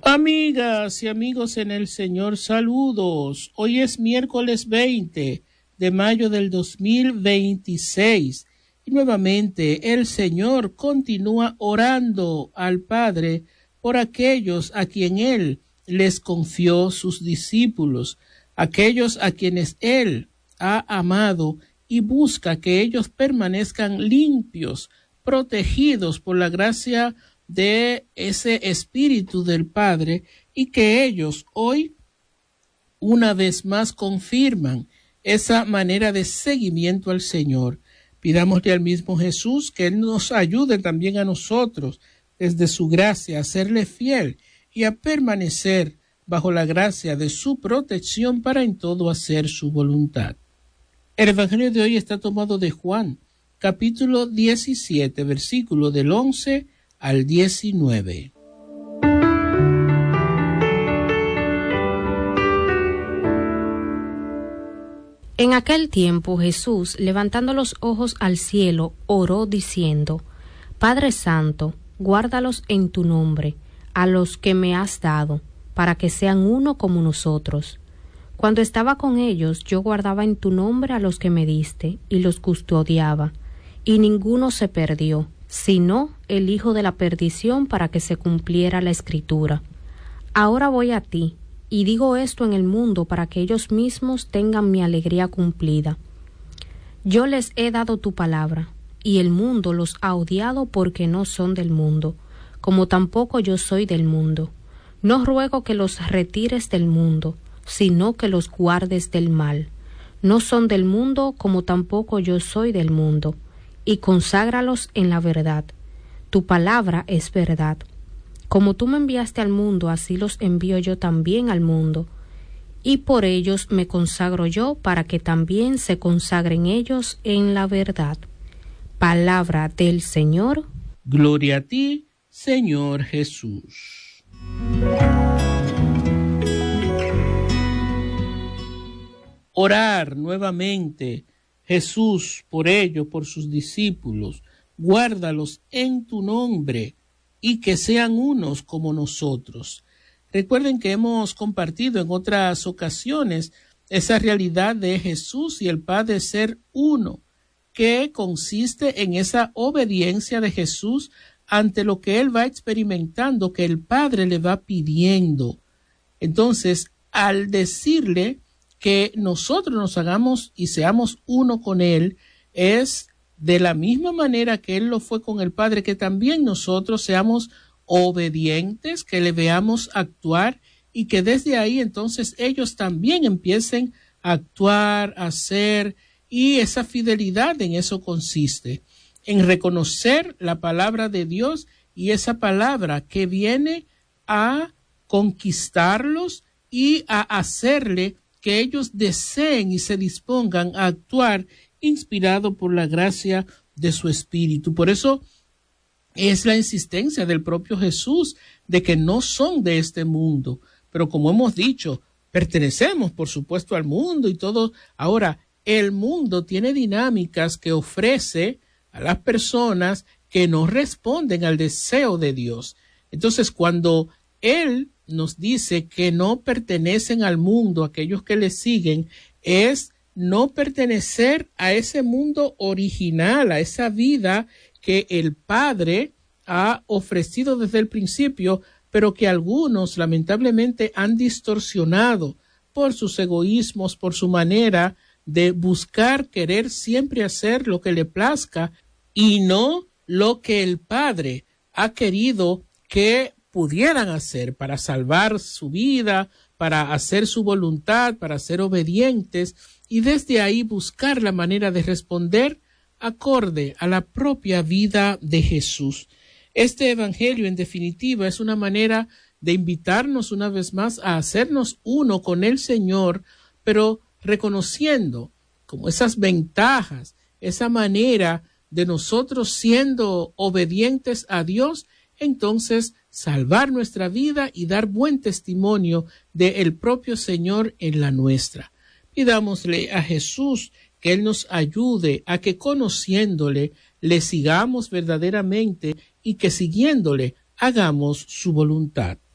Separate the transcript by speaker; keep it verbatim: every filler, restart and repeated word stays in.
Speaker 1: Amigas y amigos en el Señor, saludos. Hoy es miércoles veinte de mayo del dos mil veintiséis y nuevamente el Señor continúa orando al Padre por aquellos a quien Él les confió sus discípulos, aquellos a quienes Él ha amado y busca que ellos permanezcan limpios, protegidos por la gracia de ese Espíritu del Padre, y que ellos hoy una vez más confirman esa manera de seguimiento al Señor. Pidámosle al mismo Jesús que Él nos ayude también a nosotros desde su gracia a serle fiel y a permanecer bajo la gracia de su protección para en todo hacer su voluntad. El Evangelio de hoy está tomado de Juan, capítulo diecisiete, versículo del once al diecinueve.
Speaker 2: En aquel tiempo Jesús, levantando los ojos al cielo, oró diciendo: Padre Santo, guárdalos en tu nombre, a los que me has dado, para que sean uno como nosotros. Cuando estaba con ellos, yo guardaba en tu nombre a los que me diste, y los custodiaba, y ninguno se perdió, sino el hijo de la perdición, para que se cumpliera la Escritura. Ahora voy a ti, y digo esto en el mundo para que ellos mismos tengan mi alegría cumplida. Yo les he dado tu palabra, y el mundo los ha odiado porque no son del mundo, como tampoco yo soy del mundo. No ruego que los retires del mundo, sino que los guardes del mal. No son del mundo, como tampoco yo soy del mundo, y conságralos en la verdad. Tu palabra es verdad. Como tú me enviaste al mundo, así los envío yo también al mundo. Y por ellos me consagro yo, para que también se consagren ellos en la verdad. Palabra del Señor.
Speaker 1: Gloria a ti, Señor Jesús. Orar nuevamente, Jesús, por ellos, por sus discípulos, guárdalos en tu nombre y que sean unos como nosotros. Recuerden que hemos compartido en otras ocasiones esa realidad de Jesús y el Padre ser uno, que consiste en esa obediencia de Jesús ante lo que Él va experimentando, que el Padre le va pidiendo. Entonces, al decirle que nosotros nos hagamos y seamos uno con Él, es de la misma manera que Él lo fue con el Padre, que también nosotros seamos obedientes, que le veamos actuar y que desde ahí entonces ellos también empiecen a actuar, a hacer, y esa fidelidad en eso consiste, en reconocer la palabra de Dios y esa palabra que viene a conquistarlos y a hacerle que ellos deseen y se dispongan a actuar inspirado por la gracia de su Espíritu. Por eso es la insistencia del propio Jesús de que no son de este mundo, pero como hemos dicho, pertenecemos por supuesto al mundo y todo. Ahora, el mundo tiene dinámicas que ofrece a las personas que no responden al deseo de Dios. Entonces, cuando Él nos dice que no pertenecen al mundo, aquellos que le siguen, es no pertenecer a ese mundo original, a esa vida que el Padre ha ofrecido desde el principio, pero que algunos lamentablemente han distorsionado por sus egoísmos, por su manera de buscar, querer siempre hacer lo que le plazca y no lo que el Padre ha querido que pudieran hacer para salvar su vida, para hacer su voluntad, para ser obedientes, y desde ahí buscar la manera de responder acorde a la propia vida de Jesús. Este evangelio, en definitiva, es una manera de invitarnos una vez más a hacernos uno con el Señor, pero reconociendo como esas ventajas, esa manera de nosotros siendo obedientes a Dios, entonces salvar nuestra vida y dar buen testimonio del propio Señor en la nuestra. Pidámosle a Jesús que Él nos ayude a que conociéndole le sigamos verdaderamente y que siguiéndole hagamos su voluntad.